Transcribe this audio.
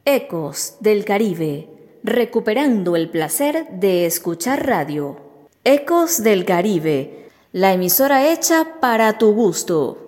Ecos del Caribe, recuperando el placer de escuchar radio. Ecos del Caribe, la emisora hecha para tu gusto.